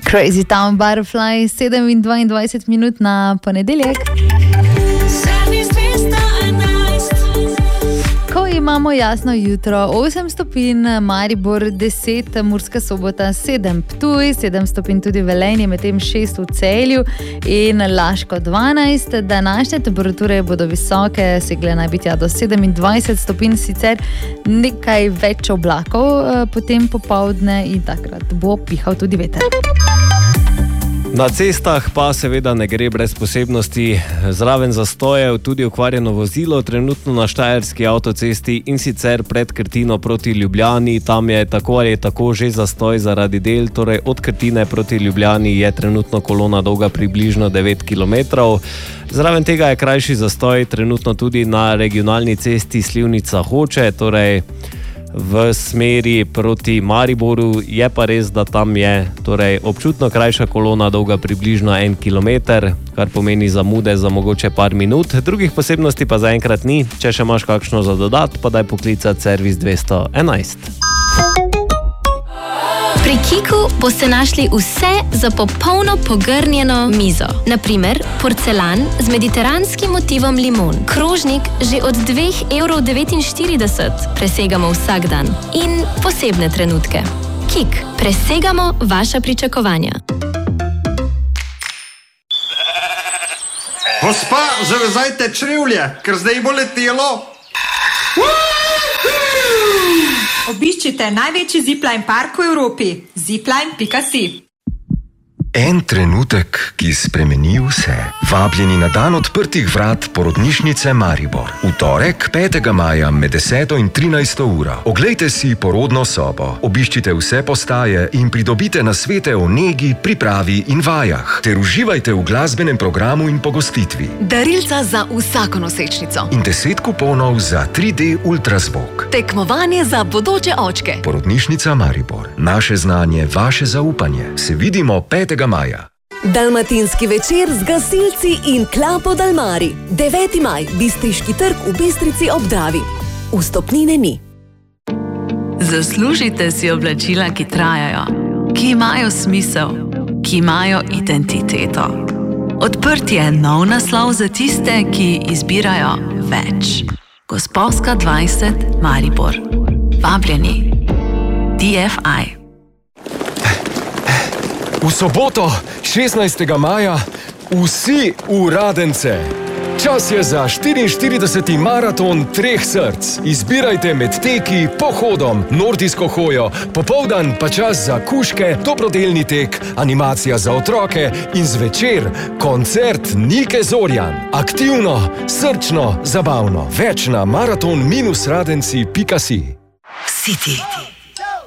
Crazy Town Butterfly, 7:22 minut na ponedeljek. Ko imamo jasno jutro, 8 stopinj, Maribor 10, Murska Sobota 7, Ptuj 7 stopinj tudi Velenje, medtem 6 v Celju in Laško 12. Današnje temperature bodo visoke, segle naj biti do 27 stopinj, sicer nekaj več oblakov, potem popoldne in takrat bo pihal tudi veter. Na cestah pa seveda ne gre brez posebnosti. Zraven zastojev tudi okvarjeno vozilo, trenutno na Štajerski avtocesti in sicer pred Krtino proti Ljubljani. Tam je tako ali tako že zastoj zaradi del, torej od Krtine proti Ljubljani je trenutno kolona dolga približno 9 km. Zraven tega je krajši zastoj trenutno tudi na regionalni cesti Slivnica-Hoče, torej v smeri proti Mariboru. Je pa res, da tam je torej občutno krajša kolona dolga približno 1 km, kar pomeni zamude za mogoče par minut. Drugih posebnosti pa zaenkrat ni. Če še imaš kakšno za dodat, pa daj poklicati servis 211. Pri Kiku boste našli vse za popolno pogrnjeno mizo. Naprimer, porcelan z mediteranskim motivom limon. Krožnik že od 2,49 €. Presegamo vsak dan. In posebne trenutke. Kik, presegamo vaša pričakovanja. Gospa, zavezajte črevlje, ker zdaj bo letelo. Obiščite največji zipline park v Evropi. Zipline.si. En trenutek, ki spremeni vse. Vabljeni na dan odprtih vrat porodnišnice Maribor. V torek, 5. maja med 10. in 13. uro. Oglejte si porodno sobo, obiščite vse postaje in pridobite nasvete o negi, pripravi in vajah. Ter uživajte v glasbenem programu in pogostitvi. Darilca za vsako nosečnico. In 10 kuponov za 3D ultrazvok. Tekmovanje za bodoče očke. Porodnišnica Maribor. Naše znanje, vaše zaupanje. Se vidimo 5. maja. Dalmatinski večer z gasilci in Klapo Dalmari. 9. maj, Bistriški trg v Bistrici ob Dravi. Vstopnine ni. Zaslužite si oblačila, ki trajajo, ki imajo smisel, ki imajo identiteto. Odprt je nov naslov za tiste, ki izbirajo več. Gosposka 20 Maribor. Vabljeni. DFI. V soboto, 16. maja, vsi v Radence. Čas je za 44. maraton treh src. Izbirajte med teki, pohodom, nordijsko hojo, popoldan pa čas za kuške, dobrodelni tek, animacija za otroke in zvečer koncert Nike Zorjan. Aktivno, srčno, zabavno. Več na maraton-radenci.si. City.